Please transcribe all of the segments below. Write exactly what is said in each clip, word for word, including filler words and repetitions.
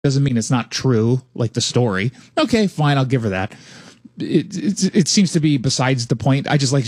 Doesn't mean it's not true, like the story. Okay, fine, I'll give her that. It, it, it seems to be besides the point. I just like,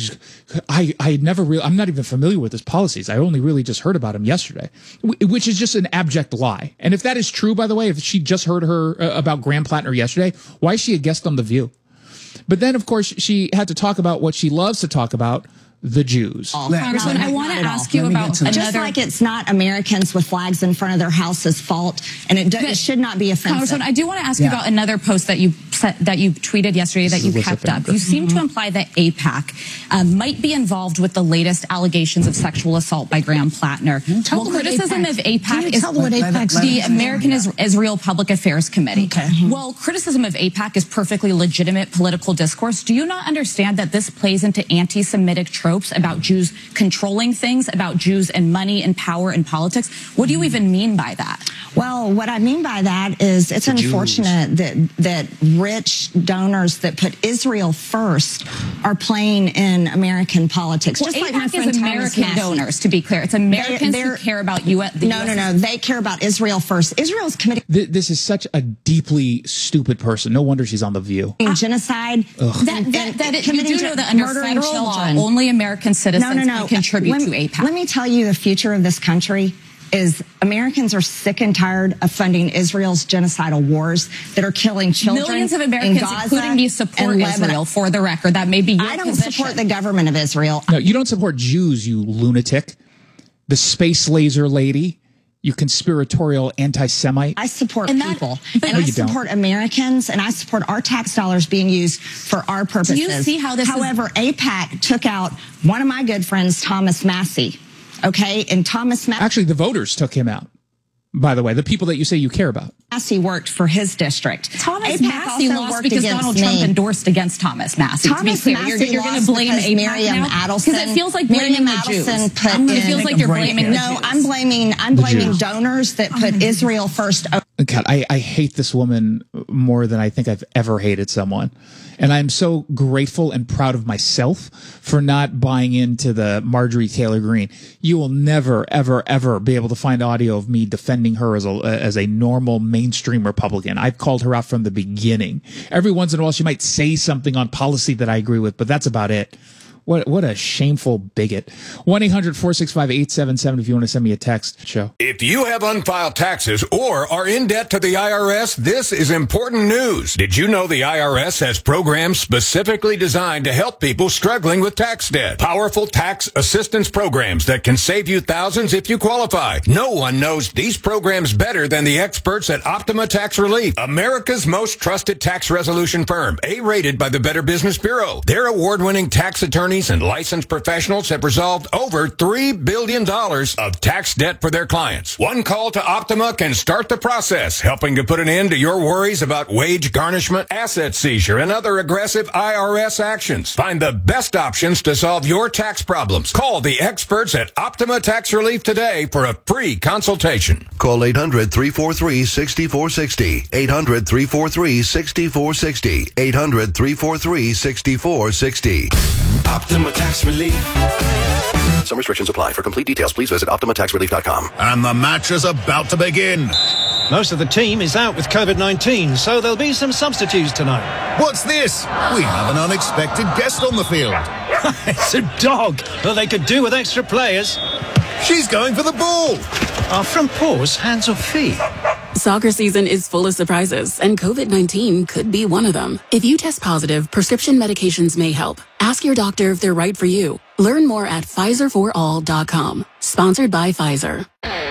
I, I never really, I'm not even familiar with his policies. I only really just heard about him yesterday, which is just an abject lie. And if that is true, by the way, if she just heard her uh, about Graham Plattner yesterday, why is she a guest on The View? But then, of course, she had to talk about what she loves to talk about, the Jews. Oh, Congressman, I want to ask you about another... Just like it's not Americans with flags in front of their house's fault, and it, do, it should not be offensive. Congressman, I do want to ask yeah. you about another post that you set, that you tweeted yesterday that you kept up. You seem mm-hmm. to imply that AIPAC um, might be involved with the latest allegations of sexual assault by Graham Plattner. Well, criticism of AIPAC is AIPAC the American is, Israel Public Affairs Committee. Okay. Well, criticism of AIPAC is perfectly legitimate political discourse. Do you not understand that this plays into anti-Semitic tropes about Jews controlling things, about Jews and money and power and politics? What do you even mean by that? Well, what I mean by that is it's the unfortunate Jews. that that rich donors that put Israel first are playing in American politics. Well, Just AIPAC like my friend is American Thomas donors, to be clear. It's Americans they're, they're, who care about U S. The no, U S. no, no. They care about Israel first. Israel's committed. This is such a deeply stupid person. No wonder she's on The View. Uh, genocide. That, that, that it, you do know that under federal children. law, only American citizens no, no, no. can contribute let, to AIPAC. Let me tell you the future of this country is Americans are sick and tired of funding Israel's genocidal wars that are killing children. Millions of Americans, in Gaza, including me, support Israel, for the record. That may be your I don't position. support the government of Israel. No, you don't support Jews, you lunatic. The space laser lady. You conspiratorial anti-Semite. I support and that, people. But and no, I support don't. Americans, and I support our tax dollars being used for our purposes. Do you see how this However, is... AIPAC took out one of my good friends, Thomas Massey. Okay? And Thomas Massey... Actually, the voters took him out, by the way. The people that you say you care about. Massey worked for his district. Thomas AIPAC Massey lost because Donald me. Trump endorsed against Thomas Massey. Thomas to be clear, Massey you're, you're going to blame AIPAC Miriam now? Adelson. Because it feels like blaming Miriam the Jews. Adelson put it in, feels like you're blaming the No, Jews. I'm blaming, I'm blaming donors that put oh, Israel first. God, I, I hate this woman more than I think I've ever hated someone. And I'm so grateful and proud of myself for not buying into the Marjorie Taylor Greene. You will never, ever, ever be able to find audio of me defending her as a, as a normal mainstream Republican. I've called her out from the beginning. Every once in a while, she might say something on policy that I agree with, but that's about it. What what a shameful bigot. one eight hundred four six five eight seven seven if you want to send me a text. Show. If you have unfiled taxes or are in debt to the I R S, this is important news. Did you know the I R S has programs specifically designed to help people struggling with tax debt? Powerful tax assistance programs that can save you thousands if you qualify. No one knows these programs better than the experts at Optima Tax Relief, America's most trusted tax resolution firm, A-rated by the Better Business Bureau. Their award-winning tax attorneys and licensed professionals have resolved over three billion dollars of tax debt for their clients. One call to Optima can start the process, helping to put an end to your worries about wage garnishment, asset seizure, and other aggressive I R S actions. Find the best options to solve your tax problems. Call the experts at Optima Tax Relief today for a free consultation. Call eight hundred, three four three, six four six zero. eight hundred, three four three, six four six zero. eight hundred, three four three, six four six zero. Optima Tax Relief. Some restrictions apply. For complete details, please visit Optima Tax Relief dot com. And the match is about to begin. Most of the team is out with COVID nineteen, so there'll be some substitutes tonight. What's this? We have an unexpected guest on the field. It's a dog. Well, they could do with extra players. She's going for the ball. Are front paws hands or feet? Soccer season is full of surprises, and COVID nineteen could be one of them. If you test positive, prescription medications may help. Ask your doctor if they're right for you. Learn more at Pfizer for all dot com. Sponsored by Pfizer.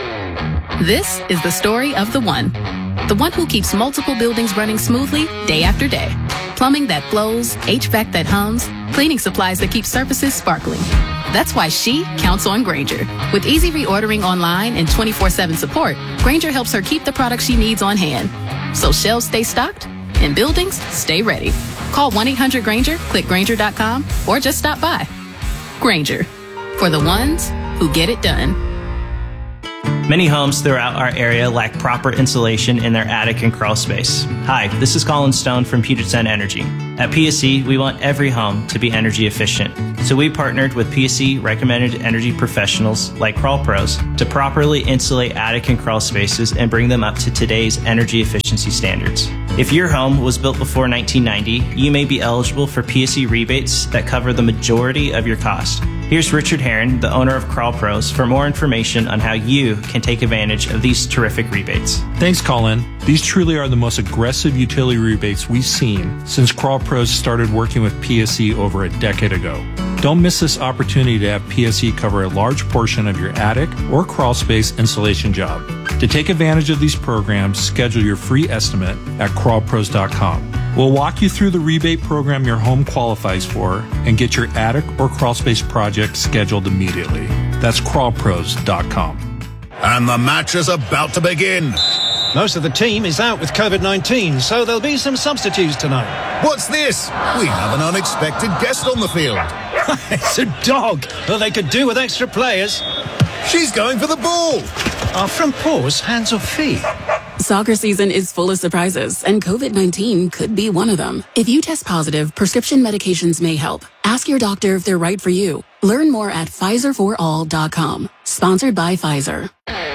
This is the story of the one. The one who keeps multiple buildings running smoothly day after day. Plumbing that flows, H V A C that hums, cleaning supplies that keep surfaces sparkling. That's why she counts on Grainger. With easy reordering online and twenty-four seven support, Grainger helps her keep the products she needs on hand. So shelves stay stocked and buildings stay ready. Call one eight hundred Grainger, click Grainger dot com, or just stop by. Grainger, for the ones who get it done. Many homes throughout our area lack proper insulation in their attic and crawl space. Hi, this is Colin Stone from Puget Sound Energy. At P S E, we want every home to be energy efficient. So we partnered with P S E recommended energy professionals like Crawl Pros to properly insulate attic and crawl spaces and bring them up to today's energy efficiency standards. If your home was built before nineteen ninety, you may be eligible for P S E rebates that cover the majority of your cost. Here's Richard Herron, the owner of Crawl Pros, for more information on how you can take advantage of these terrific rebates. Thanks, Colin. These truly are the most aggressive utility rebates we've seen since Crawl Pros started working with P S E over a decade ago. Don't miss this opportunity to have P S E cover a large portion of your attic or crawl space insulation job. To take advantage of these programs, schedule your free estimate at crawl pros dot com. We'll walk you through the rebate program your home qualifies for and get your attic or crawl space project scheduled immediately. That's crawl pros dot com. And the match is about to begin. Most of the team is out with COVID nineteen, so there'll be some substitutes tonight. What's this? We have an unexpected guest on the field. It's a dog. Well, they could do with extra players. She's going for the ball. Are front paws hands or feet? Soccer season is full of surprises, and COVID nineteen could be one of them. If you test positive, prescription medications may help. Ask your doctor if they're right for you. Learn more at Pfizer for all dot com. Sponsored by Pfizer.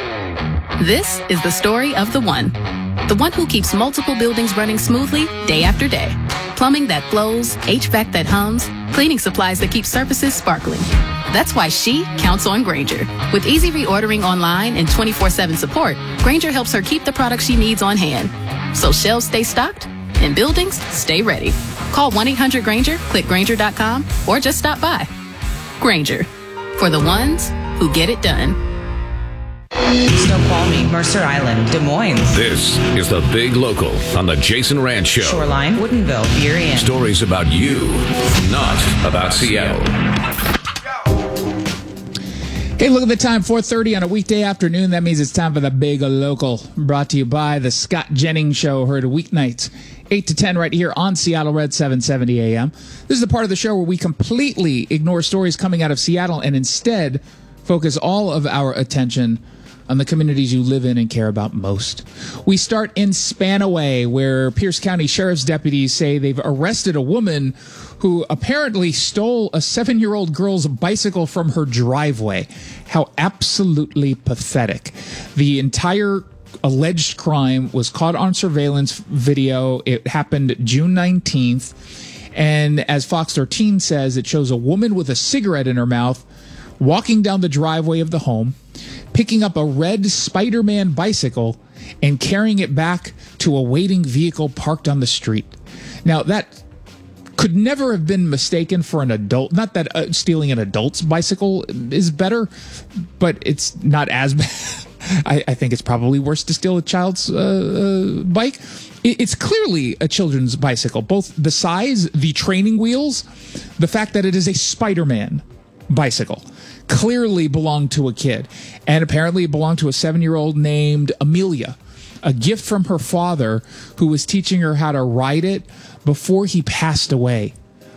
This is the story of the one. The one who keeps multiple buildings running smoothly day after day. Plumbing that flows, H V A C that hums, cleaning supplies that keep surfaces sparkling. That's why she counts on Grainger. With easy reordering online and twenty-four seven support, Grainger helps her keep the products she needs on hand. So shelves stay stocked and buildings stay ready. Call one eight hundred Grainger, click Grainger dot com, or just stop by. Grainger, for the ones who get it done. Snoqualmie, Mercer Island, Des Moines. This is the Big Local on the Jason Ranch Show. Shoreline, Woodinville, Burien. Stories about you, not about Seattle. Hey, look at the time, four thirty on a weekday afternoon. That means it's time for the Big Local, brought to you by the Scott Jennings Show, heard weeknights, eight to ten right here on Seattle Red seven seventy A M. This is the part of the show where we completely ignore stories coming out of Seattle and instead focus all of our attention on the communities you live in and care about most. We start in Spanaway, where Pierce County Sheriff's deputies say they've arrested a woman who apparently stole a seven-year-old girl's bicycle from her driveway. How absolutely pathetic. The entire alleged crime was caught on surveillance video. It happened June nineteenth. And as Fox thirteen says, it shows a woman with a cigarette in her mouth walking down the driveway of the home, picking up a red Spider-Man bicycle and carrying it back to a waiting vehicle parked on the street. Now, that could never have been mistaken for an adult. Not that uh, stealing an adult's bicycle is better, but it's not as bad. I, I think it's probably worse to steal a child's uh, uh, bike. It, it's clearly a children's bicycle. Both the size, the training wheels, the fact that it is a Spider-Man bicycle clearly belonged to a kid. And apparently it belonged to a seven-year-old named Amelia, a gift from her father who was teaching her how to ride it before he passed away.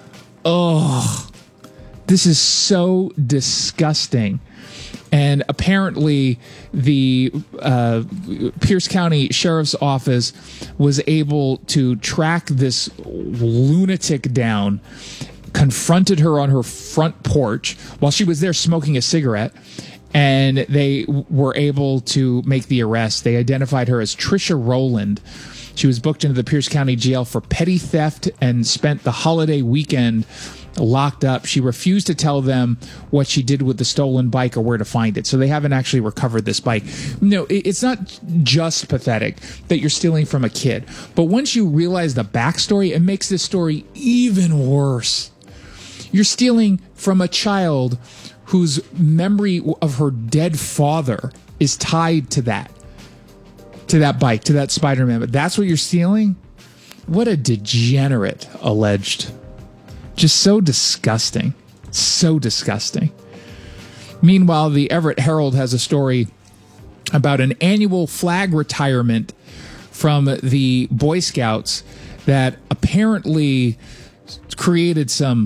Oh, this is so disgusting. And apparently the uh, Pierce County Sheriff's Office was able to track this lunatic down, confronted her on her front porch while she was there smoking a cigarette, and they were able to make the arrest. They identified her as Trisha Rowland. She was booked into the Pierce County Jail for petty theft and spent the holiday weekend locked up. She refused to tell them what she did with the stolen bike or where to find it. So they haven't actually recovered this bike. No, it's not just pathetic that you're stealing from a kid. But once you realize the backstory, it makes this story even worse. You're stealing from a child whose memory of her dead father is tied to that, to that bike, to that Spider-Man. But that's what you're stealing? What a degenerate alleged. Just so disgusting. So disgusting. Meanwhile, the Everett Herald has a story about an annual flag retirement from the Boy Scouts that apparently created some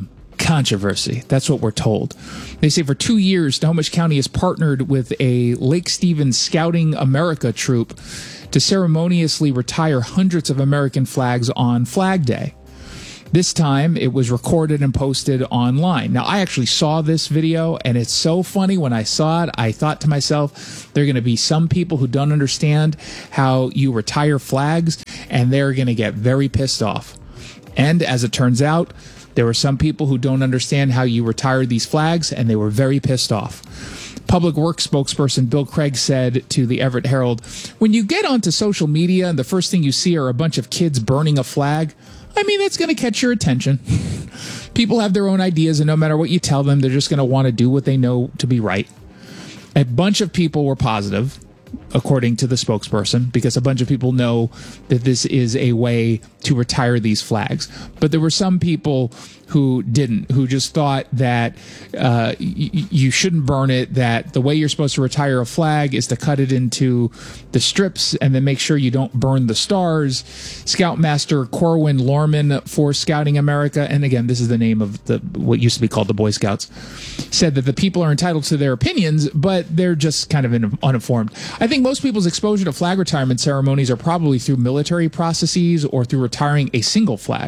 controversy. That's what we're told. They say for two years, Snohomish County has partnered with a Lake Stevens Scouting America troop to ceremoniously retire hundreds of American flags on Flag Day. This time, it was recorded and posted online. Now, I actually saw this video, and it's so funny. When I saw it, I thought to myself, there are going to be some people who don't understand how you retire flags, and they're going to get very pissed off. And as it turns out, there were some people who don't understand how you retire these flags, and they were very pissed off. Public Works spokesperson Bill Craig said to the Everett Herald, when you get onto social media and the first thing you see are a bunch of kids burning a flag, I mean, it's going to catch your attention. People have their own ideas, and no matter what you tell them, they're just going to want to do what they know to be right. A bunch of people were positive, according to the spokesperson, because a bunch of people know that this is a way to retire these flags. But there were some people who didn't, who just thought that uh, y- you shouldn't burn it, that the way you're supposed to retire a flag is to cut it into the strips and then make sure you don't burn the stars. Scoutmaster Corwin Lorman for Scouting America, and again, this is the name of the what used to be called the Boy Scouts, said that the people are entitled to their opinions, but they're just kind of in, uninformed. I think most people's exposure to flag retirement ceremonies are probably through military processes or through retiring a single flag.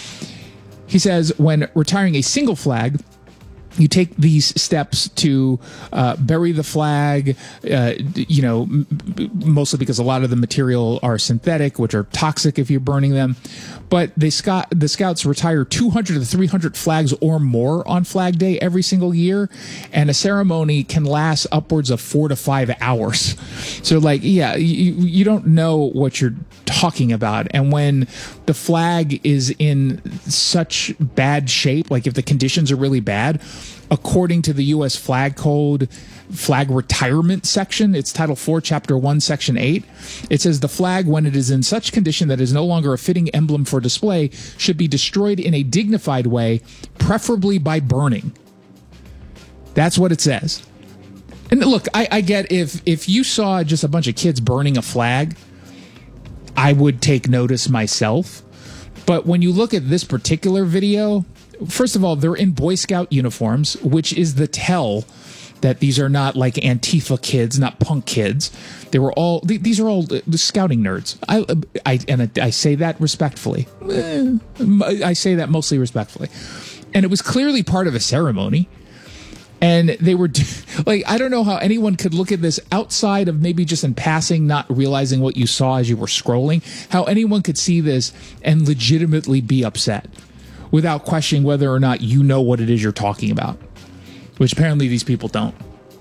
He says when retiring a single flag, you take these steps to uh, bury the flag, uh, you know, m- mostly because a lot of the material are synthetic, which are toxic if you're burning them. But they scout, the scouts retire two hundred to three hundred flags or more on Flag Day every single year. And a ceremony can last upwards of four to five hours. So, like, yeah, you, you don't know what you're talking about. And when the flag is in such bad shape, like if the conditions are really bad, according to the U S Flag Code flag retirement section, it's Title four, Chapter one, Section eight, it says the flag, when it is in such condition that it is no longer a fitting emblem for display, should be destroyed in a dignified way, preferably by burning. That's what it says. And look, I, I get if if you saw just a bunch of kids burning a flag, I would take notice myself. But when you look at this particular video, first of all, they're in Boy Scout uniforms, which is the tell that these are not like Antifa kids, not punk kids. They were all, these are all scouting nerds. I, I, and I say that respectfully. I say that mostly respectfully. And it was clearly part of a ceremony. And they were like, I don't know how anyone could look at this outside of maybe just in passing, not realizing what you saw as you were scrolling, how anyone could see this and legitimately be upset without questioning whether or not you know what it is you're talking about, which apparently these people don't.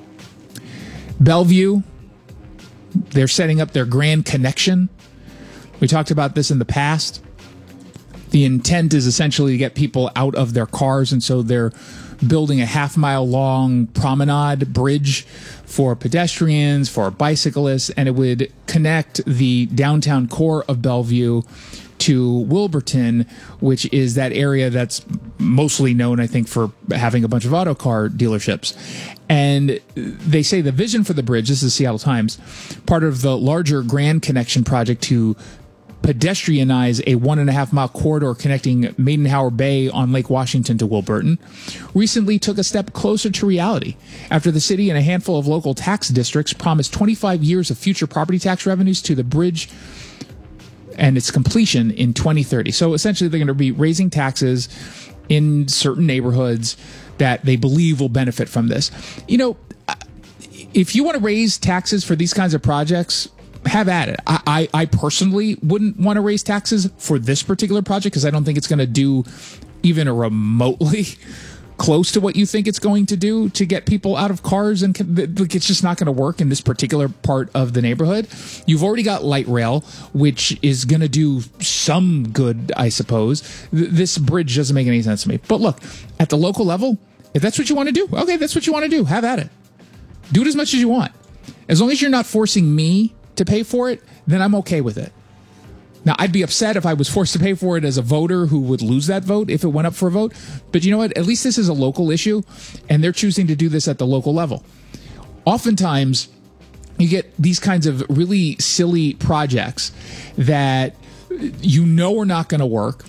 Bellevue, they're setting up their Grand Connection. We talked about this in the past. The intent is essentially to get people out of their cars, and so they're building a half mile long promenade bridge for pedestrians, for bicyclists, and it would connect the downtown core of Bellevue to Wilburton, which is that area that's mostly known, I think, for having a bunch of auto car dealerships. And they say the vision for the bridge, this is Seattle Times, part of the larger Grand Connection project to pedestrianize a one and a half mile corridor connecting Maidenhauer Bay on Lake Washington to Wilburton, recently took a step closer to reality after the city and a handful of local tax districts promised twenty-five years of future property tax revenues to the bridge and its completion in twenty thirty. So essentially they're going to be raising taxes in certain neighborhoods that they believe will benefit from this. You know, if you want to raise taxes for these kinds of projects, have at it. I, I, I personally wouldn't want to raise taxes for this particular project because I don't think it's going to do even a remotely close to what you think it's going to do to get people out of cars, and like, it's just not going to work in this particular part of the neighborhood. You've already got light rail, which is going to do some good, I suppose. Th- this bridge doesn't make any sense to me. But look, at the local level, if that's what you want to do, okay, that's what you want to do. Have at it. Do it as much as you want. As long as you're not forcing me to pay for it, then I'm okay with it. Now, I'd be upset if I was forced to pay for it as a voter who would lose that vote if it went up for a vote. But you know what? At least this is a local issue, and they're choosing to do this at the local level. Oftentimes, you get these kinds of really silly projects that you know are not going to work,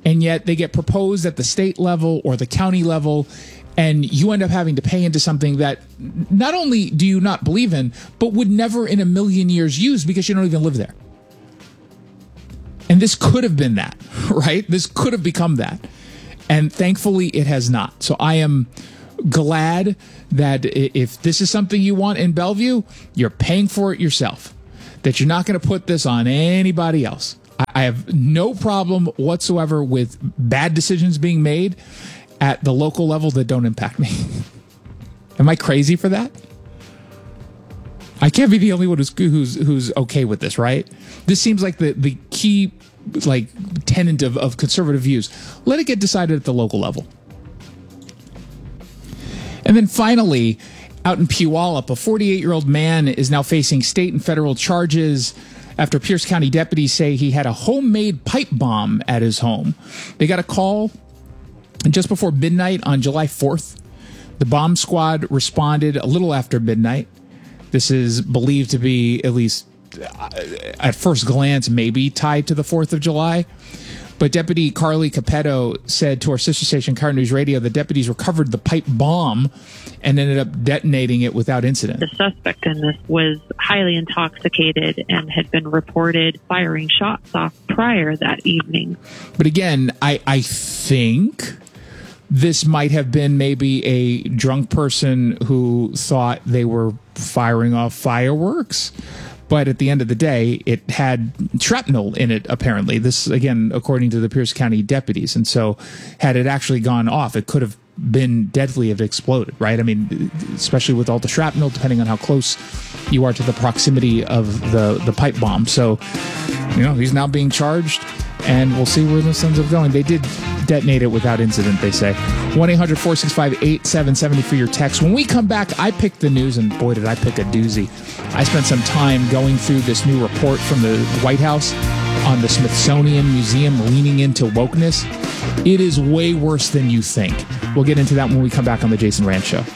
and yet they get proposed at the state level or the county level, and you end up having to pay into something that not only do you not believe in, but would never in a million years use because you don't even live there. And this could have been that, right? This could have become that. And thankfully, it has not. So I am glad that if this is something you want in Bellevue, you're paying for it yourself, that you're not going to put this on anybody else. I have no problem whatsoever with bad decisions being made at the local level that don't impact me. Am I crazy for that? I can't be the only one who's who's who's okay with this, right? This seems like the, the key like tenet of, of conservative views. Let it get decided at the local level. And then finally, out in Puyallup, a forty-eight-year-old man is now facing state and federal charges after Pierce County deputies say he had a homemade pipe bomb at his home. They got a call just before midnight on July fourth. The bomb squad responded a little after midnight. This is believed to be, at least at first glance, maybe tied to the fourth of July. But Deputy Carly Capetto said to our sister station, Car News Radio, the deputies recovered the pipe bomb and ended up detonating it without incident. The suspect in this was highly intoxicated and had been reported firing shots off prior that evening. But again, I, I think this might have been maybe a drunk person who thought they were firing off fireworks. But at the end of the day, it had shrapnel in it, apparently. This, again, according to the Pierce County deputies. And so had it actually gone off, it could have been deadly if it exploded, right? I mean, especially with all the shrapnel, depending on how close you are to the proximity of the, the pipe bomb. So, you know, he's now being charged, and we'll see where this ends up going. They did detonate it without incident, they say. one eight hundred four six five eight seven seven zero for your text. When we come back, I picked the news, and boy, did I pick a doozy. I spent some time going through this new report from the White House on the Smithsonian Museum leaning into wokeness. It is way worse than you think. We'll get into that when we come back on the Jason Rand Show.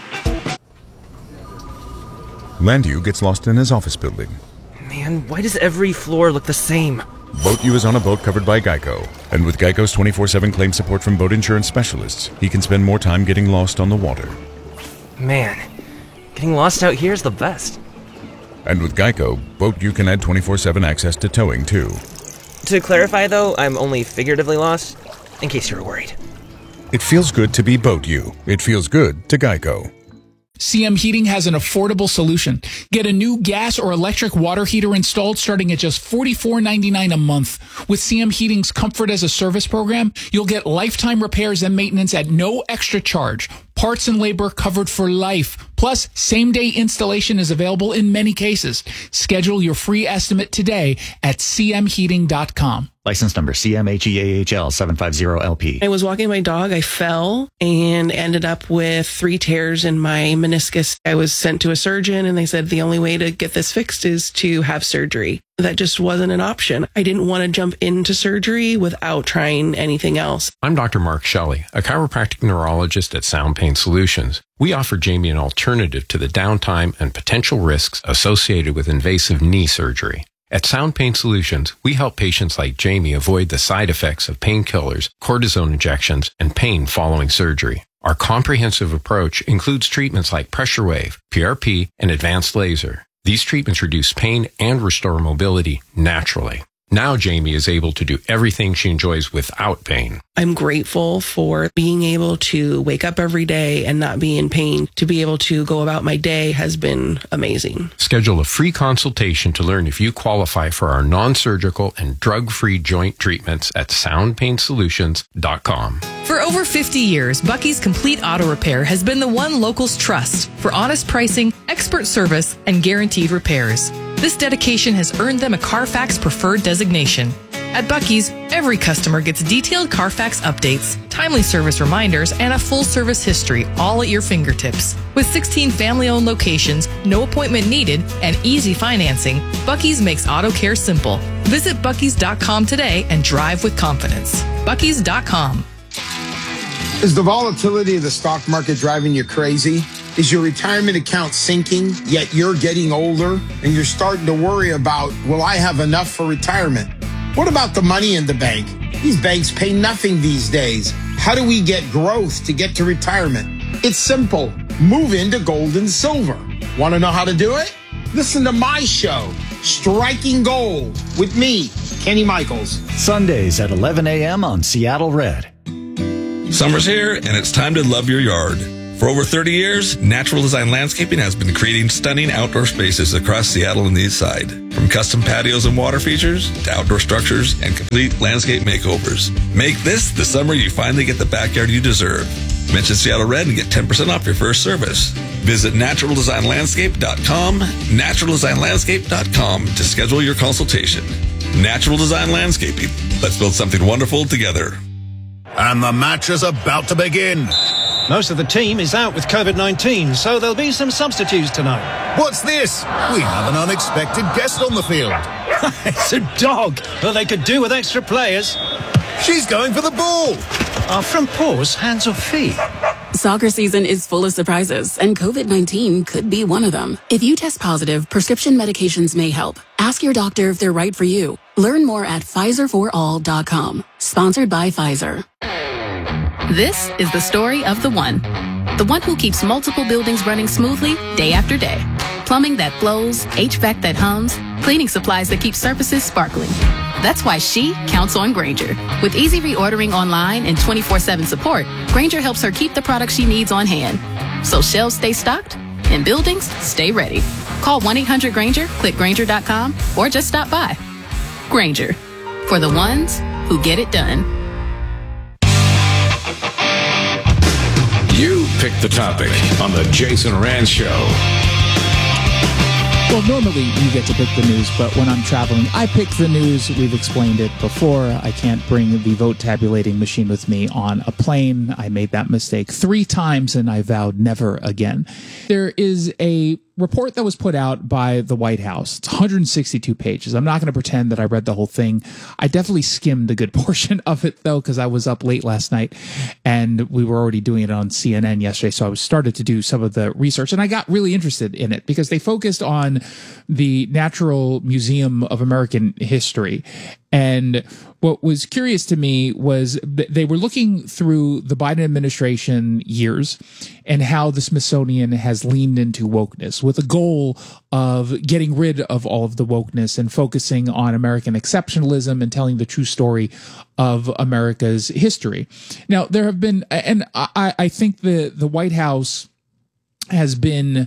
Landu gets lost in his office building. Man, why does every floor look the same? Boat U is on a boat covered by Geico. And with Geico's twenty-four seven claim support from boat insurance specialists, he can spend more time getting lost on the water. Man, getting lost out here is the best. And with Geico, Boat U can add twenty-four seven access to towing, too. To clarify, though, I'm only figuratively lost, in case you were worried. It feels good to be Boat U. It feels good to Geico. C M Heating has an affordable solution. Get a new gas or electric water heater installed starting at just forty-four ninety-nine a month. With C M Heating's Comfort as a Service program, you'll get lifetime repairs and maintenance at no extra charge. Parts and labor covered for life. Plus, same-day installation is available in many cases. Schedule your free estimate today at c m heating dot com. License number C M H E A H L seven five zero L P. I was walking my dog. I fell and ended up with three tears in my meniscus. I was sent to a surgeon, and they said the only way to get this fixed is to have surgery. That just wasn't an option. I didn't want to jump into surgery without trying anything else. I'm Doctor Mark Shelley, a chiropractic neurologist at Sound Pain Solutions. We offer Jamie an alternative to the downtime and potential risks associated with invasive knee surgery. At Sound Pain Solutions, we help patients like Jamie avoid the side effects of painkillers, cortisone injections, and pain following surgery. Our comprehensive approach includes treatments like pressure wave, P R P, and advanced laser. These treatments reduce pain and restore mobility naturally. Now Jamie is able to do everything she enjoys without pain. I'm grateful for being able to wake up every day and not be in pain. To be able to go about my day has been amazing. Schedule a free consultation to learn if you qualify for our non-surgical and drug-free joint treatments at sound pain solutions dot com. For over fifty years, Bucky's Complete Auto Repair has been the one locals trust for honest pricing, expert service, and guaranteed repairs. This dedication has earned them a Carfax Preferred designation. At Bucky's, every customer gets detailed Carfax updates, timely service reminders, and a full service history, all at your fingertips. With sixteen family-owned locations, no appointment needed, and easy financing, Bucky's makes auto care simple. Visit Bucky's dot com today and drive with confidence. Bucky's dot com. Is the volatility of the stock market driving you crazy? Is your retirement account sinking, yet you're getting older and you're starting to worry about, will I have enough for retirement? What about the money in the bank? These banks pay nothing these days. How do we get growth to get to retirement? It's simple. Move into gold and silver. Want to know how to do it? Listen to my show, Striking Gold, with me, Kenny Michaels. Sundays at eleven a.m. on Seattle Red. Summer's here, and it's time to love your yard. For over thirty years, Natural Design Landscaping has been creating stunning outdoor spaces across Seattle and the East Side. From custom patios and water features to outdoor structures and complete landscape makeovers. Make this the summer you finally get the backyard you deserve. Mention Seattle Red and get ten percent off your first service. Visit natural design landscape dot com, natural design landscape dot com to schedule your consultation. Natural Design Landscaping. Let's build something wonderful together. And the match is about to begin. Most of the team is out with COVID nineteen, so there'll be some substitutes tonight. What's this? We have an unexpected guest on the field. It's a dog. Well, they could do with extra players. She's going for the ball. Are front paws hands or feet? Soccer season is full of surprises, and COVID nineteen could be one of them. If you test positive, prescription medications may help. Ask your doctor if they're right for you. Learn more at Pfizer for all dot com. Sponsored by Pfizer. This is the story of the one. The one who keeps multiple buildings running smoothly day after day. Plumbing that flows, H V A C that hums, cleaning supplies that keep surfaces sparkling. That's why she counts on Grainger. With easy reordering online and twenty-four seven support, Grainger helps her keep the products she needs on hand. So shelves stay stocked and buildings stay ready. Call one eight hundred Grainger, click Grainger dot com, or just stop by. Grainger, for the ones who get it done. You pick the topic on the Jason Rand Show. Well, normally you get to pick the news, but when I'm traveling, I pick the news. We've explained it before. I can't bring the vote tabulating machine with me on a plane. I made that mistake three times, and I vowed never again. There is a report that was put out by the White House. It's one hundred sixty-two pages. I'm not going to pretend that I read the whole thing. I definitely skimmed a good portion of it, though, because I was up late last night, and we were already doing it on C N N yesterday, so I was started to do some of the research, and I got really interested in it because they focused on the Natural Museum of American History. And what was curious to me was that they were looking through the Biden administration years and how the Smithsonian has leaned into wokeness with a goal of getting rid of all of the wokeness and focusing on American exceptionalism and telling the true story of America's history. Now, there have been, and I, I think the, the White House has been,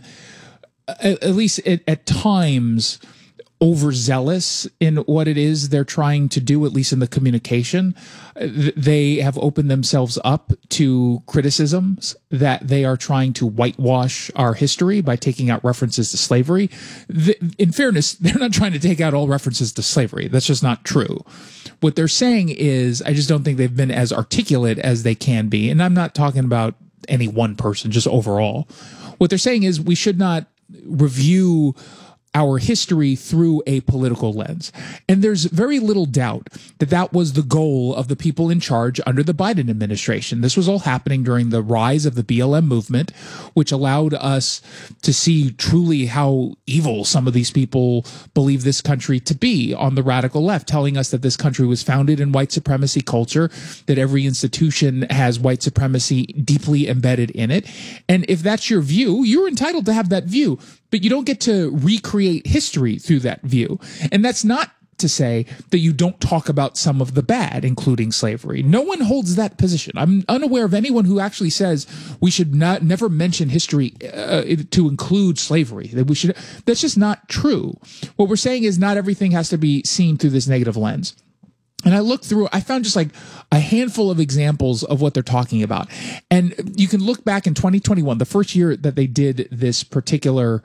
at least at, at times, overzealous in what it is they're trying to do, at least in the communication. They have opened themselves up to criticisms that they are trying to whitewash our history by taking out references to slavery. In fairness, they're not trying to take out all references to slavery. That's just not true. What they're saying is, I just don't think they've been as articulate as they can be. And I'm not talking about any one person, just overall. What they're saying is we should not review our history through a political lens. And there's very little doubt that that was the goal of the people in charge under the Biden administration. This was all happening during the rise of the B L M movement, which allowed us to see truly how evil some of these people believe this country to be on the radical left, telling us that this country was founded in white supremacy culture, that every institution has white supremacy deeply embedded in it. And if that's your view, you're entitled to have that view, but you don't get to recreate history through that view. And that's not to say that you don't talk about some of the bad, including slavery. No one holds that position. I'm unaware of anyone who actually says we should not never mention history uh, to include slavery. That we should. That's just not true. What we're saying is not everything has to be seen through this negative lens. And I looked through, I found just like a handful of examples of what they're talking about. And you can look back in twenty twenty-one, the first year that they did this particular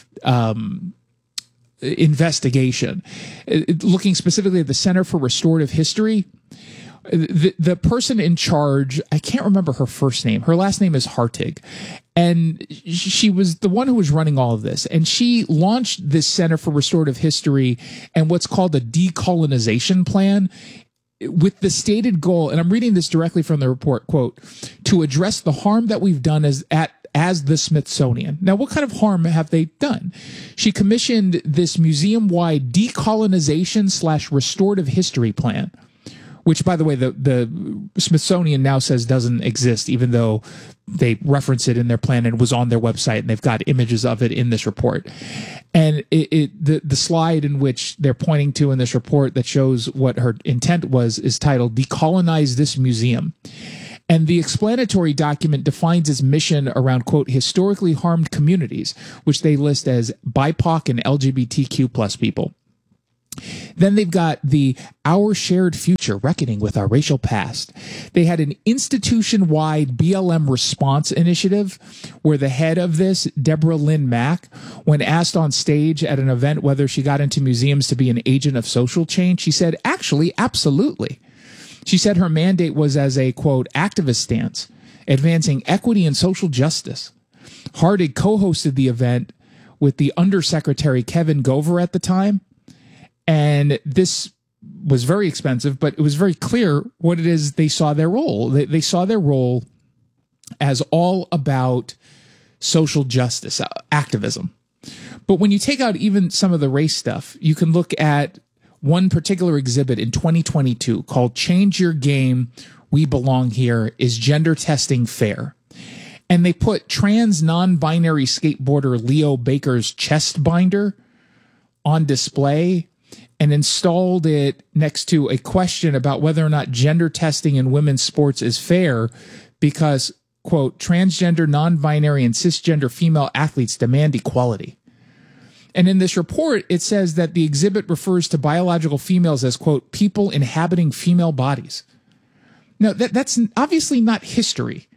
um, investigation, looking specifically at the Center for Restorative History. The, the person in charge, I can't remember her first name. Her last name is Hartig. And she was the one who was running all of this. And she launched this Center for Restorative History and what's called a decolonization plan with the stated goal, and I'm reading this directly from the report, quote, to address the harm that we've done as at as the Smithsonian. Now, what kind of harm have they done? She commissioned this museum-wide decolonization slash restorative history plan, which, by the way, the, the Smithsonian now says doesn't exist, even though they reference it in their plan and was on their website, and they've got images of it in this report. And it, it the, the slide in which they're pointing to in this report that shows what her intent was is titled Decolonize This Museum. And the explanatory document defines its mission around, quote, historically harmed communities, which they list as B I P O C and L G B T Q plus people. Then they've got the Our Shared Future, Reckoning with Our Racial Past. They had an institution-wide B L M response initiative where the head of this, Deborah Lynn Mack, when asked on stage at an event whether she got into museums to be an agent of social change, she said, actually, absolutely. She said her mandate was as a, quote, activist stance, advancing equity and social justice. Hardig co-hosted the event with the Undersecretary Kevin Gover at the time. And this was very expensive, but it was very clear what it is they saw their role. They, they saw their role as all about social justice, uh, activism. But when you take out even some of the race stuff, you can look at one particular exhibit in twenty twenty-two called Change Your Game, We Belong Here, Is Gender Testing Fair? And they put trans non-binary skateboarder Leo Baker's chest binder on display and installed it next to a question about whether or not gender testing in women's sports is fair because, quote, transgender, non-binary, and cisgender female athletes demand equality. And in this report, it says that the exhibit refers to biological females as, quote, people inhabiting female bodies. Now, that, that's obviously not history.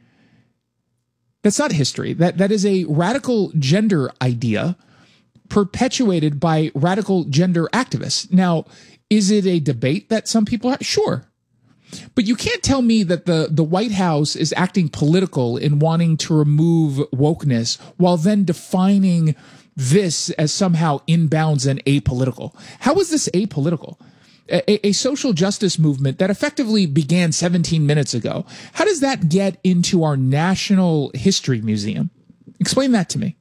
That's not history. That that is a radical gender idea perpetuated by radical gender activists. Now, is it a debate that some people have? Sure. But you can't tell me that the, the White House is acting political in wanting to remove wokeness while then defining this as somehow inbounds and apolitical. How is this apolitical? A, a social justice movement that effectively began seventeen minutes ago. How does that get into our National History Museum? Explain that to me.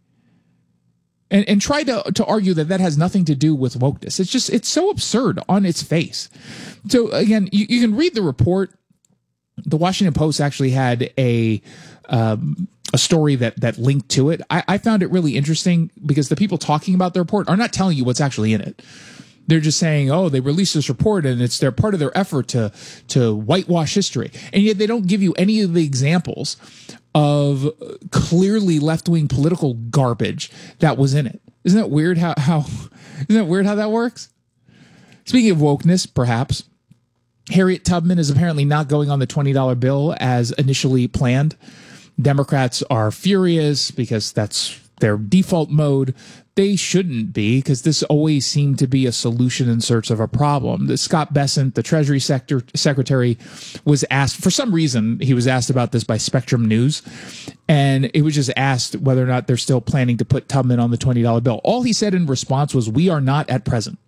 And, and try to, to argue that that has nothing to do with wokeness. It's just, it's so absurd on its face. So again, you, you can read the report. The Washington Post actually had a, um, a story that, that linked to it. I, I found it really interesting because the people talking about the report are not telling you what's actually in it. They're just saying, oh, they released this report and it's their part of their effort to, to whitewash history. And yet they don't give you any of the examples of clearly left-wing political garbage that was in it. Isn't that weird how, how, isn't that weird how that works? Speaking of wokeness, perhaps, Harriet Tubman is apparently not going on the twenty dollar bill as initially planned. Democrats are furious because that's their default mode. They shouldn't be, because this always seemed to be a solution in search of a problem. The Scott Bessent, the Treasury sector, Secretary, was asked, for some reason, he was asked about this by Spectrum News, and it was just asked whether or not they're still planning to put Tubman on the twenty dollar bill. All he said in response was, we are not at present.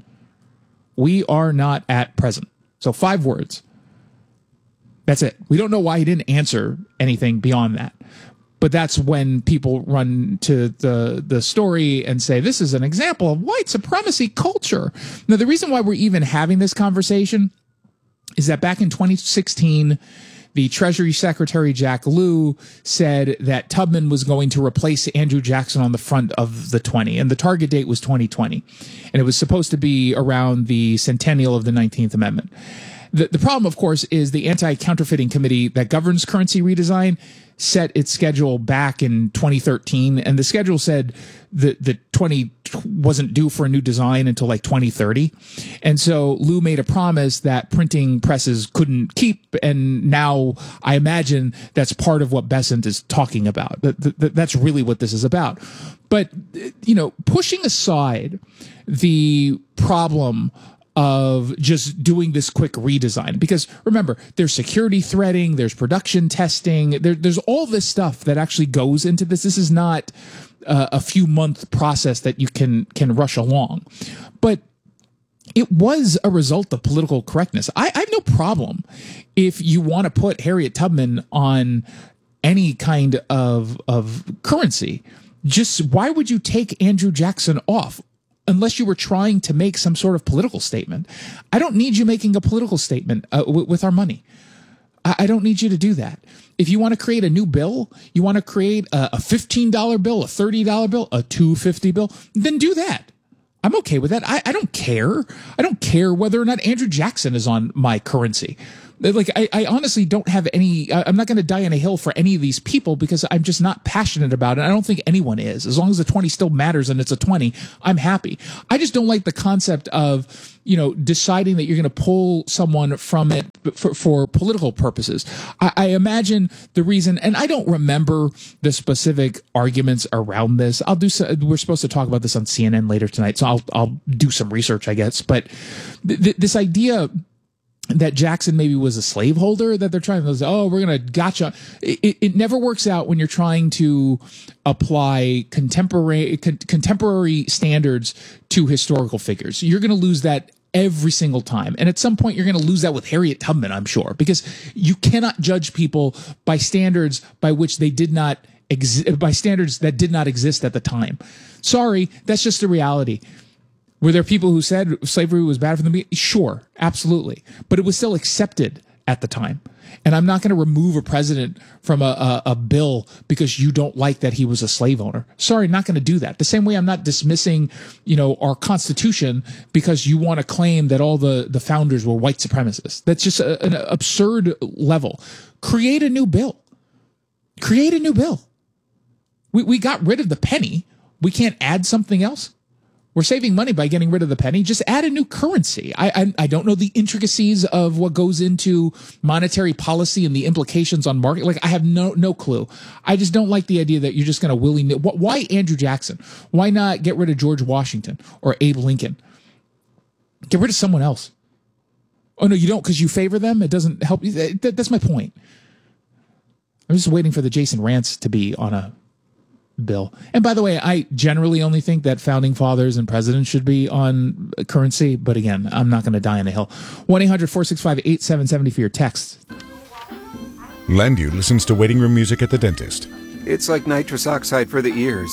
We are not at present. So five words. That's it. We don't know why he didn't answer anything beyond that. But that's when people run to the, the story and say, this is an example of white supremacy culture. Now, the reason why we're even having this conversation is that back in twenty sixteen, the Treasury Secretary Jack Lew said that Tubman was going to replace Andrew Jackson on the front of the twenty, and the target date was twenty twenty. And it was supposed to be around the centennial of the nineteenth Amendment. The, the problem, of course, is the Anti-Counterfeiting Committee that governs currency redesign set its schedule back in twenty thirteen, and the schedule said that the twenty wasn't due for a new design until like twenty thirty. And so Lew made a promise that printing presses couldn't keep, and now I imagine that's part of what Bessent is talking about. That, that, that's really what this is about. But, you know, pushing aside the problem of just doing this quick redesign, because remember, there's security threading, there's production testing, there, there's all this stuff that actually goes into this. This is not uh, a few month process that you can can rush along, but it was a result of political correctness. I, I have no problem if you want to put Harriet Tubman on any kind of of currency. Just why would you take Andrew Jackson off unless you were trying to make some sort of political statement? I don't need you making a political statement uh, w- with our money. I-, I don't need you to do that. If you want to create a new bill, you want to create a, a fifteen dollar bill, a thirty dollar bill, a two hundred fifty dollars bill, then do that. I'm okay with that. I, I don't care. I don't care whether or not Andrew Jackson is on my currency. Like, I, I honestly don't have any, I'm not going to die on a hill for any of these people because I'm just not passionate about it. I don't think anyone is. As long as the twenty still matters and it's a twenty, I'm happy. I just don't like the concept of, you know, deciding that you're going to pull someone from it for, for political purposes. I, I imagine the reason, and I don't remember the specific arguments around this. I'll do so, we're supposed to talk about this on C N N later tonight, so I'll, I'll do some research, I guess. But th- th- this idea that Jackson maybe was a slaveholder, that they're trying to say, oh, we're going to gotcha. It, it never works out when you're trying to apply contemporary con- contemporary standards to historical figures. You're going to lose that every single time. And at some point, you're going to lose that with Harriet Tubman, I'm sure, because you cannot judge people by standards by which they did not exist, by standards that did not exist at the time. Sorry, that's just the reality. Were there people who said slavery was bad for them? Sure, absolutely. But it was still accepted at the time. And I'm not going to remove a president from a, a, a bill because you don't like that he was a slave owner. Sorry, not going to do that. The same way I'm not dismissing, you know, our Constitution because you want to claim that all the, the founders were white supremacists. That's just a, an absurd level. Create a new bill. Create a new bill. We we got rid of the penny. We can't add something else. We're saving money by getting rid of the penny. Just add a new currency. I, I I don't know the intricacies of what goes into monetary policy and the implications on market. Like, I have no no clue. I just don't like the idea that you're just going to willy nilly. Why Andrew Jackson? Why not get rid of George Washington or Abe Lincoln? Get rid of someone else. Oh no, you don't because you favor them. It doesn't help you. That, that's my point. I'm just waiting for the Jason Rants to be on a bill. And by the way, I generally only think that founding fathers and presidents should be on currency. But again, I'm not going to die on a hill. one eight hundred four six five eight seven seven zero for your text. Landu listens to waiting room music at the dentist. It's like nitrous oxide for the ears.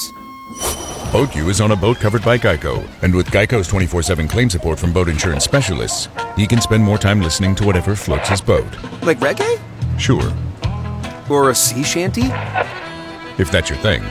BoatU is on a boat covered by Geico. And with Geico's twenty-four seven claim support from boat insurance specialists, he can spend more time listening to whatever floats his boat. Like reggae? Sure. Or a sea shanty? If that's your thing.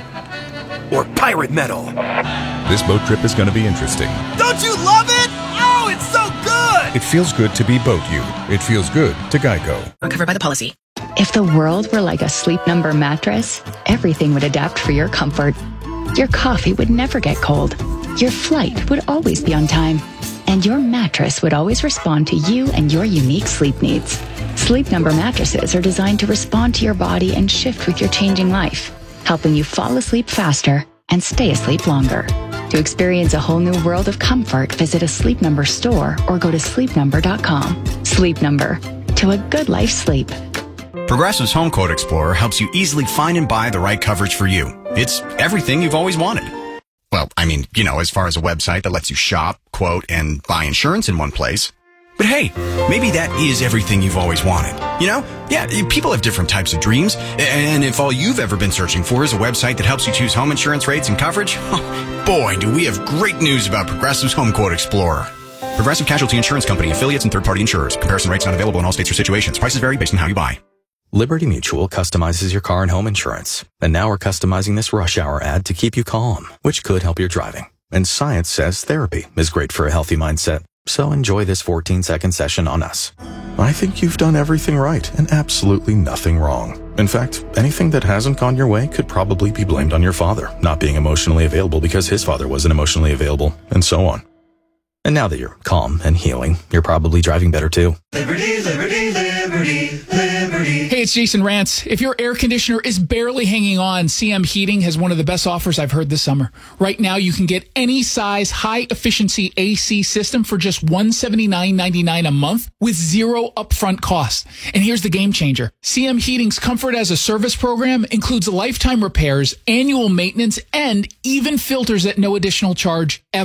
Or pirate metal. This boat trip is going to be interesting. Don't you love it? Oh, it's so good! It feels good to be BoatU. It feels good to Geico. Covered by the policy. If the world were like a Sleep Number mattress, everything would adapt for your comfort. Your coffee would never get cold. Your flight would always be on time. And your mattress would always respond to you and your unique sleep needs. Sleep Number mattresses are designed to respond to your body and shift with your changing life, helping you fall asleep faster and stay asleep longer. To experience a whole new world of comfort, visit a Sleep Number store or go to sleep number dot com. Sleep Number. To a good life sleep. Progressive's Home Quote Explorer helps you easily find and buy the right coverage for you. It's everything you've always wanted. Well, I mean, you know, as far as a website that lets you shop, quote, and buy insurance in one place. But hey, maybe that is everything you've always wanted. You know? Yeah, people have different types of dreams. And if all you've ever been searching for is a website that helps you choose home insurance rates and coverage, boy, do we have great news about Progressive's Home Quote Explorer. Progressive Casualty Insurance Company, affiliates, and third-party insurers. Comparison rates not available in all states or situations. Prices vary based on how you buy. Liberty Mutual customizes your car and home insurance. And now we're customizing this rush hour ad to keep you calm, which could help your driving. And science says therapy is great for a healthy mindset. So enjoy this fourteen second session on us. I think you've done everything right and absolutely nothing wrong. In fact, anything that hasn't gone your way could probably be blamed on your father not being emotionally available because his father wasn't emotionally available, and so on. And now that you're calm and healing, you're probably driving better too. Liberty, liberty, liberty, liberty. Hey, it's Jason Rants. If your air conditioner is barely hanging on, C M Heating has one of the best offers I've heard this summer. Right now, you can get any size high-efficiency A C system for just one hundred seventy-nine ninety-nine a month with zero upfront cost. And here's the game changer. C M Heating's Comfort as a Service program includes lifetime repairs, annual maintenance, and even filters at no additional charge ever.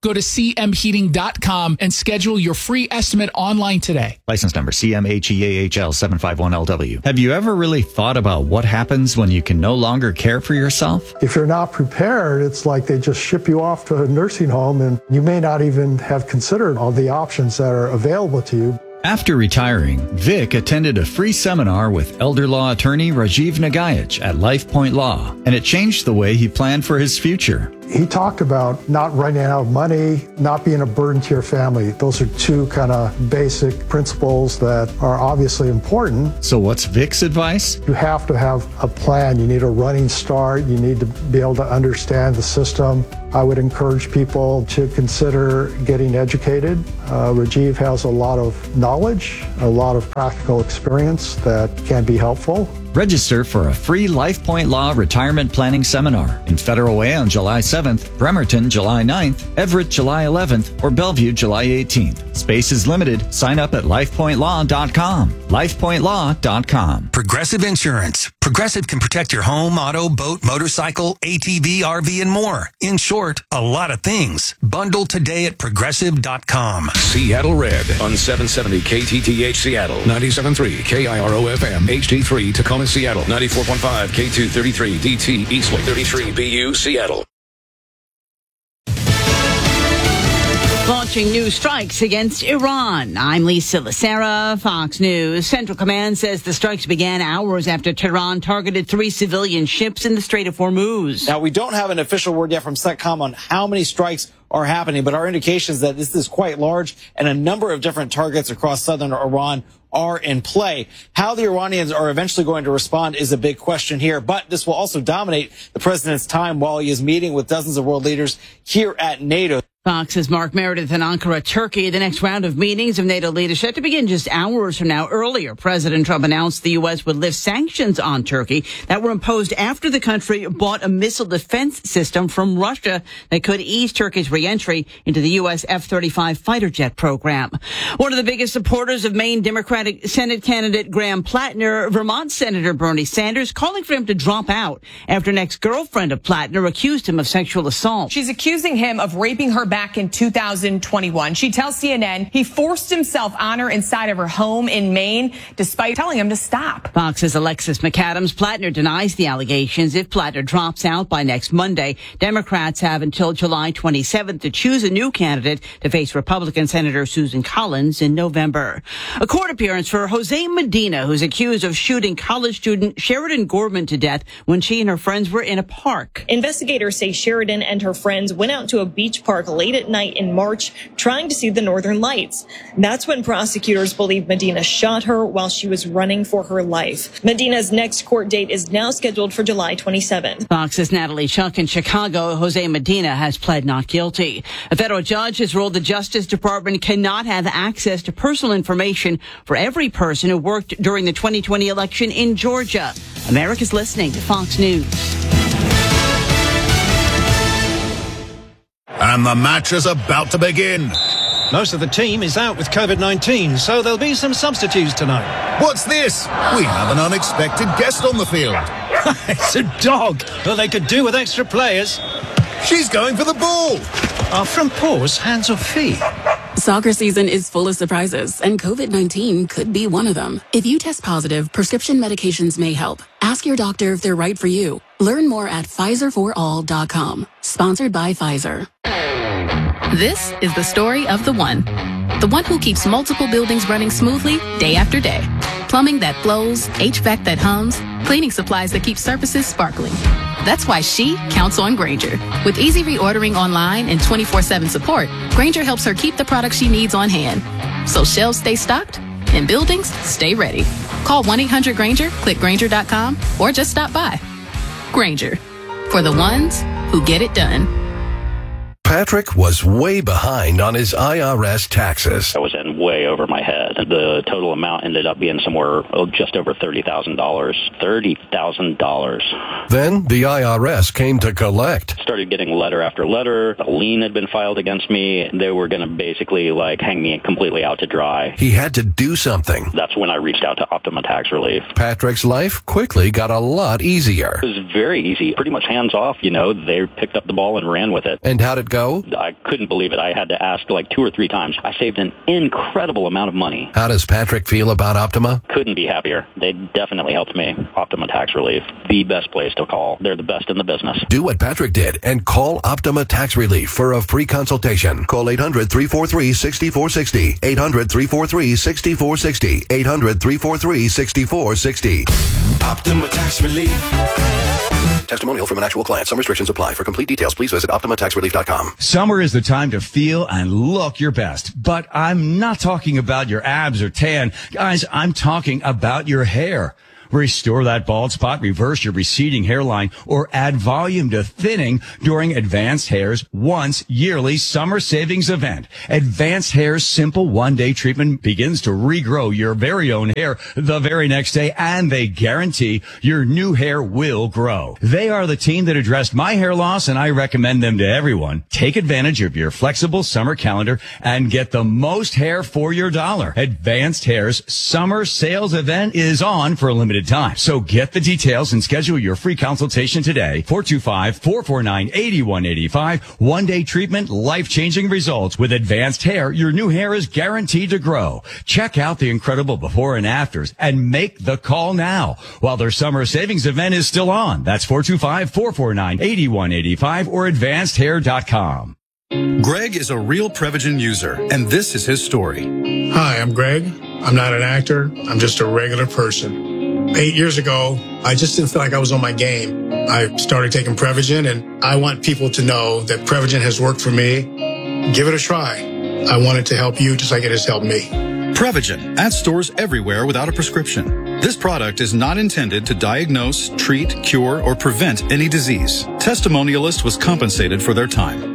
Go to c m heating dot com and schedule your free estimate online today. License number C M H E A H L seven five one L W. Have you ever really thought about what happens when you can no longer care for yourself? If you're not prepared, it's like they just ship you off to a nursing home and you may not even have considered all the options that are available to you. After retiring, Vic attended a free seminar with elder law attorney Rajiv Nagayach at Life Point Law, and it changed the way he planned for his future. He talked about not running out of money, not being a burden to your family. Those are two kind of basic principles that are obviously important. So what's Vic's advice? You have to have a plan. You need a running start. You need to be able to understand the system. I would encourage people to consider getting educated. Uh, Rajiv has a lot of knowledge, a lot of practical experience that can be helpful. Register for a free Life Point Law retirement planning seminar in Federal Way on July seventh, Bremerton July ninth, Everett July eleventh, or Bellevue July eighteenth. Space is limited. Sign up at life point law dot com. life point law dot com. Progressive Insurance. Progressive can protect your home, auto, boat, motorcycle, A T V, R V, and more. In short, a lot of things. Bundle today at progressive dot com. Seattle Red on seven seventy K T T H Seattle, ninety-seven point three K I R O F M, H D three Tacoma Seattle, ninety-four point five K two thirty-three D T Eastway thirty-three B U Seattle. Launching new strikes against Iran. I'm Lisa Lacera, Fox News. Central Command says the strikes began hours after Tehran targeted three civilian ships in the Strait of Hormuz. Now, we don't have an official word yet from CENTCOM on how many strikes are happening, but our indication is that this is quite large and a number of different targets across southern Iran are in play. How the Iranians are eventually going to respond is a big question here, but this will also dominate the president's time while he is meeting with dozens of world leaders here at NATO. Fox's Mark Meredith in Ankara, Turkey. The next round of meetings of NATO leaders set to begin just hours from now. Earlier, President Trump announced the U S would lift sanctions on Turkey that were imposed after the country bought a missile defense system from Russia that could ease Turkey's reentry into the U S F thirty-five fighter jet program. One of the biggest supporters of Maine Democratic Senate candidate Graham Plattner, Vermont Senator Bernie Sanders, calling for him to drop out after an ex-girlfriend of Plattner accused him of sexual assault. She's accusing him of raping her back in two thousand twenty-one. She tells C N N he forced himself on her inside of her home in Maine, despite telling him to stop. Fox's Alexis McAdams. Plattner denies the allegations. If Plattner drops out by next Monday, Democrats have until July twenty-seventh to choose a new candidate to face Republican Senator Susan Collins in November. A court appearance for Jose Medina, who's accused of shooting college student Sheridan Gorman to death when she and her friends were in a park. Investigators say Sheridan and her friends went out to a beach park late at night in March trying to see the northern lights. That's when prosecutors believe Medina shot her while she was running for her life. Medina's next court date is now scheduled for July twenty-seventh. Fox's Natalie Chuck in Chicago. Jose Medina has pled not guilty. A federal judge has ruled the Justice Department cannot have access to personal information for every person who worked during the twenty twenty election in Georgia. America's listening to Fox News. And the match is about to begin. Most of the team is out with COVID nineteen, so there'll be some substitutes tonight. What's this? We have an unexpected guest on the field. It's a dog. Well, they could do with extra players. She's going for the ball. Are front paws hands or feet? Soccer season is full of surprises, and COVID nineteen could be one of them. If you test positive, prescription medications may help. Ask your doctor if they're right for you. Learn more at Pfizer for all dot com. Sponsored by Pfizer. This is the story of the one. The one who keeps multiple buildings running smoothly day after day. Plumbing that flows, H V A C that hums, cleaning supplies that keep surfaces sparkling. That's why she counts on Grainger. With easy reordering online and twenty-four seven support, Grainger helps her keep the products she needs on hand. So shelves stay stocked and buildings stay ready. Call one eight hundred Grainger, click Grainger dot com, or just stop by. Grainger, for the ones who get it done. Patrick was way behind on his I R S taxes. I was in in way over my head. The total amount ended up being somewhere oh, just over thirty thousand dollars. thirty thousand dollars. Then the I R S came to collect. Started getting letter after letter. A lien had been filed against me. They were going to basically like hang me completely out to dry. He had to do something. That's when I reached out to Optima Tax Relief. Patrick's life quickly got a lot easier. It was very easy, pretty much hands off, you know. They picked up the ball and ran with it. And how'd it go? I couldn't believe it. I had to ask like two or three times. I saved an incredible amount of money. How does Patrick feel about Optima? Couldn't be happier. They definitely helped me. Optima Tax Relief, the best place to call. They're the best in the business. Do what Patrick did and call Optima Tax Relief for a free consultation. Call eight hundred, three four three, six four six zero. eight hundred, three four three, six four six zero. eight hundred, three four three, six four six zero. Optima Tax Relief. Testimonial from an actual client. Some restrictions apply. For complete details, please visit optima tax relief dot com. Summer is the time to feel and look your best. But I'm not talking about your abs or tan. Guys, I'm talking about your hair. Restore that bald spot, reverse your receding hairline, or add volume to thinning during Advanced Hair's once yearly summer savings event. Advanced Hair's simple one-day treatment begins to regrow your very own hair the very next day, and they guarantee your new hair will grow. They are the team that addressed my hair loss, and I recommend them to everyone. Take advantage of your flexible summer calendar and get the most hair for your dollar. Advanced Hair's summer sales event is on for a limited time. So get the details and schedule your free consultation today. four two five, four four nine, eight one eight five. One day treatment, life-changing results. With Advanced Hair, your new hair is guaranteed to grow. Check out the incredible before and afters and make the call now while their summer savings event is still on. That's four two five, four four nine, eight one eight five or advanced hair dot com. Greg is a real Prevagen user, and this is his story. Hi, I'm Greg. I'm not an actor. I'm just a regular person. Eight years ago, I just didn't feel like I was on my game. I started taking Prevagen, and I want people to know that Prevagen has worked for me. Give it a try. I want it to help you just like it has helped me. Prevagen, at stores everywhere without a prescription. This product is not intended to diagnose, treat, cure, or prevent any disease. Testimonialist was compensated for their time.